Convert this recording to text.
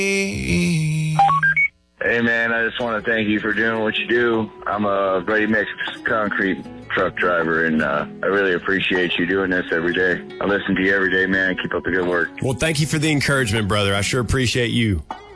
Hey, man, I just want to thank you for doing what you do. I'm a ready-mix concrete truck driver, and I really appreciate you doing this every day. I listen to you every day, man. Keep up the good work. Well, thank you for the encouragement, brother. I sure appreciate you.